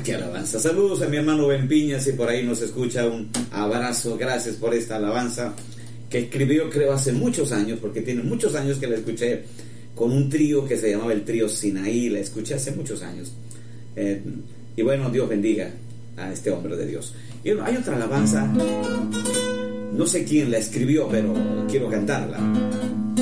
qué alabanza. Saludos a mi hermano Ben Piña, si por ahí nos escucha, un abrazo, gracias por esta alabanza que escribió creo hace muchos años, porque tiene muchos años que la escuché con un trío que se llamaba el trío Sinaí, la escuché hace muchos años. Y bueno, Dios bendiga a este hombre de Dios. Y bueno, hay otra alabanza, no sé quién la escribió, pero quiero cantarla.